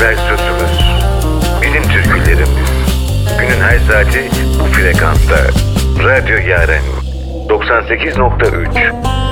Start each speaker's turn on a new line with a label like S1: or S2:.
S1: Versus'umuz, bizim türkülerimiz. Günün her saati bu frekansta. Radyo Yaren 98.3